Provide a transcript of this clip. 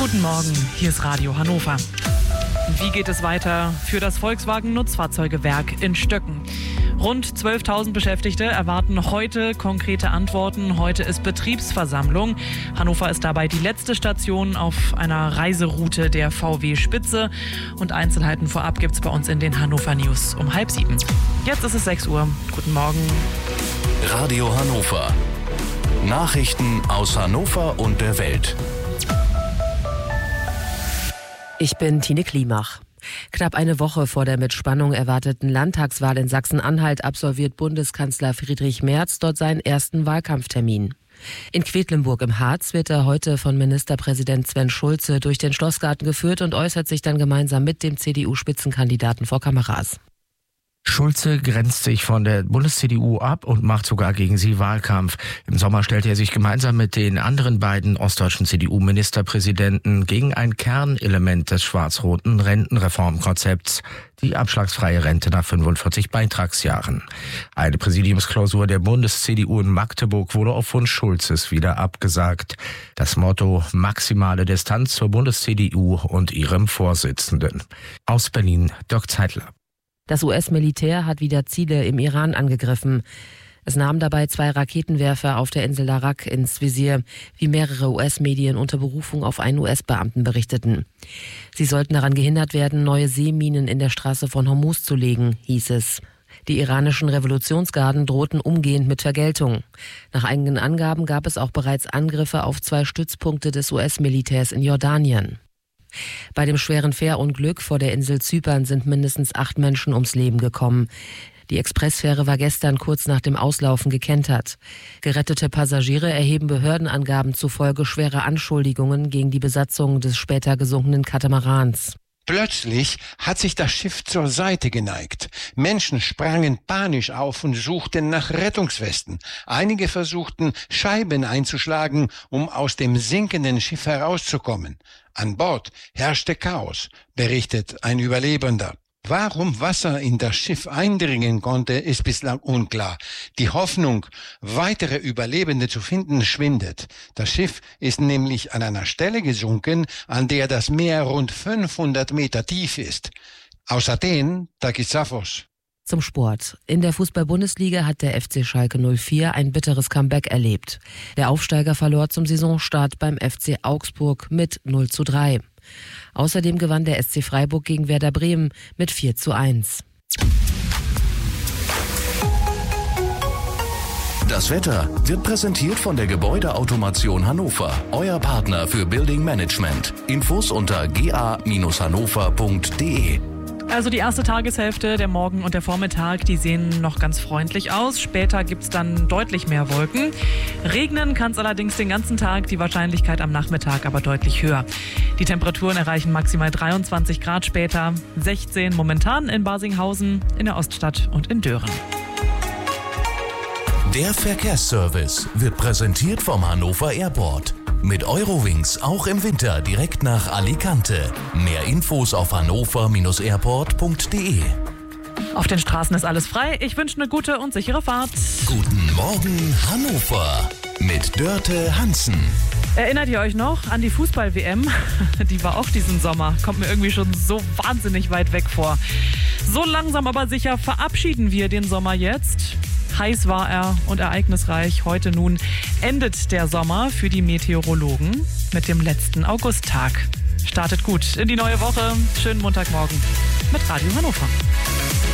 Guten Morgen, hier ist Radio Hannover. Wie geht es weiter für das Volkswagen-Nutzfahrzeugewerk in Stöcken? Rund 12.000 Beschäftigte erwarten heute konkrete Antworten. Heute ist Betriebsversammlung. Hannover ist dabei die letzte Station auf einer Reiseroute der VW-Spitze. Und Einzelheiten vorab gibt's bei uns in den Hannover News um 6:30. Jetzt ist es 6 Uhr. Guten Morgen. Radio Hannover. Nachrichten aus Hannover und der Welt. Ich bin Tine Klimach. Knapp eine Woche vor der mit Spannung erwarteten Landtagswahl in Sachsen-Anhalt absolviert Bundeskanzler Friedrich Merz dort seinen ersten Wahlkampftermin. In Quedlinburg im Harz wird er heute von Ministerpräsident Sven Schulze durch den Schlossgarten geführt und äußert sich dann gemeinsam mit dem CDU-Spitzenkandidaten vor Kameras. Schulze grenzt sich von der Bundes-CDU ab und macht sogar gegen sie Wahlkampf. Im Sommer stellte er sich gemeinsam mit den anderen beiden ostdeutschen CDU-Ministerpräsidenten gegen ein Kernelement des schwarz-roten Rentenreformkonzepts, die abschlagsfreie Rente nach 45 Beitragsjahren. Eine Präsidiumsklausur der Bundes-CDU in Magdeburg wurde auf Wunsch Schulzes wieder abgesagt. Das Motto: maximale Distanz zur Bundes-CDU und ihrem Vorsitzenden. Aus Berlin, Dirk Zeitler. Das US-Militär hat wieder Ziele im Iran angegriffen. Es nahm dabei 2 Raketenwerfer auf der Insel Arak ins Visier, wie mehrere US-Medien unter Berufung auf einen US-Beamten berichteten. Sie sollten daran gehindert werden, neue Seeminen in der Straße von Hormuz zu legen, hieß es. Die iranischen Revolutionsgarden drohten umgehend mit Vergeltung. Nach eigenen Angaben gab es auch bereits Angriffe auf 2 Stützpunkte des US-Militärs in Jordanien. Bei dem schweren Fährunglück vor der Insel Zypern sind mindestens 8 Menschen ums Leben gekommen. Die Expressfähre war gestern kurz nach dem Auslaufen gekentert. Gerettete Passagiere erheben Behördenangaben zufolge schwere Anschuldigungen gegen die Besatzung des später gesunkenen Katamarans. Plötzlich hat sich das Schiff zur Seite geneigt. Menschen sprangen panisch auf und suchten nach Rettungswesten. Einige versuchten, Scheiben einzuschlagen, um aus dem sinkenden Schiff herauszukommen. An Bord herrschte Chaos, berichtet ein Überlebender. Warum Wasser in das Schiff eindringen konnte, ist bislang unklar. Die Hoffnung, weitere Überlebende zu finden, schwindet. Das Schiff ist nämlich an einer Stelle gesunken, an der das Meer rund 500 Meter tief ist. Aus Athen, Takis Safos. Zum Sport. In der Fußball-Bundesliga hat der FC Schalke 04 ein bitteres Comeback erlebt. Der Aufsteiger verlor zum Saisonstart beim FC Augsburg mit 0:3. Außerdem gewann der SC Freiburg gegen Werder Bremen mit 4:1. Das Wetter wird präsentiert von der Gebäudeautomation Hannover, euer Partner für Building Management. Infos unter ga-hannover.de. Also die erste Tageshälfte, der Morgen und der Vormittag, die sehen noch ganz freundlich aus. Später gibt's dann deutlich mehr Wolken. Regnen kann es allerdings den ganzen Tag, die Wahrscheinlichkeit am Nachmittag aber deutlich höher. Die Temperaturen erreichen maximal 23 Grad, später 16 momentan in Barsinghausen, in der Oststadt und in Dören. Der Verkehrsservice wird präsentiert vom Hannover Airport. Mit Eurowings auch im Winter direkt nach Alicante. Mehr Infos auf hannover-airport.de. Auf den Straßen ist alles frei. Ich wünsche eine gute und sichere Fahrt. Guten Morgen Hannover mit Dörte Hansen. Erinnert ihr euch noch an die Fußball-WM? Die war auch diesen Sommer. Kommt mir irgendwie schon so wahnsinnig weit weg vor. So langsam aber sicher verabschieden wir den Sommer jetzt. Heiß war er und ereignisreich. Heute nun endet der Sommer für die Meteorologen mit dem letzten Augusttag. Startet gut in die neue Woche. Schönen Montagmorgen mit Radio Hannover.